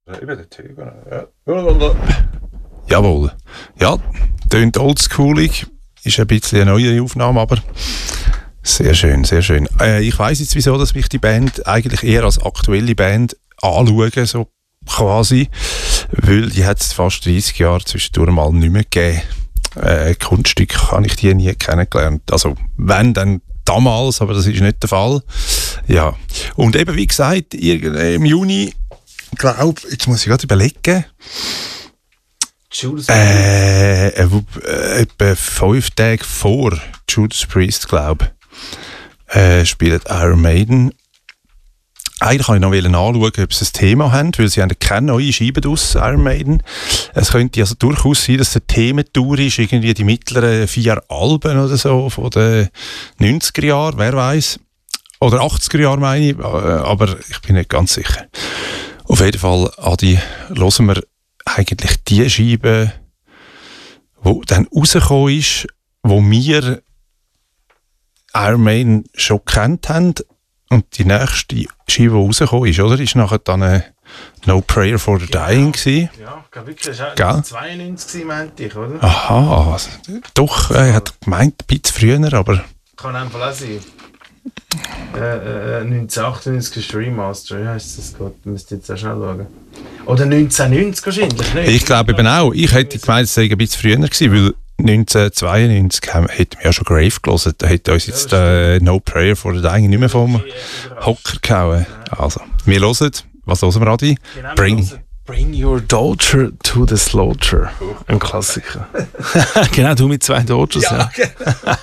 Jawohl. Ja, tönt oldschoolig. Ist ein bisschen eine neue Aufnahme, aber sehr schön, sehr schön. Ich weiss jetzt, wieso dass mich die Band eigentlich eher als aktuelle Band anschauen, so quasi. Weil die hat es fast 30 Jahre zwischendurch mal nicht mehr gegeben. Kunststück habe ich die nie kennengelernt. Also, wenn, dann damals, aber das ist nicht der Fall. Ja. Und eben, wie gesagt, im Juni, glaube jetzt muss ich gerade überlegen, etwa 5 Tage vor Judas Priest, glaube ich, spielt Iron Maiden. Eigentlich wollte ich noch anschauen, ob sie ein Thema haben, weil sie haben keine neue Scheibe aus Iron Maiden. Es könnte also durchaus sein, dass es eine Thementour ist, irgendwie die mittleren 4 Alben oder so von den 90er Jahren, wer weiß. Oder 80er Jahre meine ich, aber ich bin nicht ganz sicher. Auf jeden Fall, Adi, hören wir eigentlich die Scheibe, die dann rausgekommen ist, wo wir Iron Maiden schon gekannt haben. Und die nächste Scheibe, die rausgekommen ist, oder? Ist nachher dann No Prayer for the Dying gewesen. Ja, ich glaube wirklich, das war 92, meinte ich, oder? Aha, doch, er hat gemeint, ein bisschen früher, aber... Kann einfach auch sein. 1998 ist Remaster, wie heisst das Gott? Müsst ihr jetzt auch schnell schauen. Oder 1990 wahrscheinlich, nicht? Ich glaube eben auch. Ich hätte gemeint, es sei ein bisschen früher gewesen, weil 1992 hätten wir ja schon Grave gelesen. Da hätte uns jetzt No Prayer for the Dying nicht mehr vom Hocker gehauen. Also, wir hören, was hören wir, Adi? Genau, Bring Your Daughter to the Slaughter. Ein Klassiker. Genau, du mit 2 Daughters. Ja.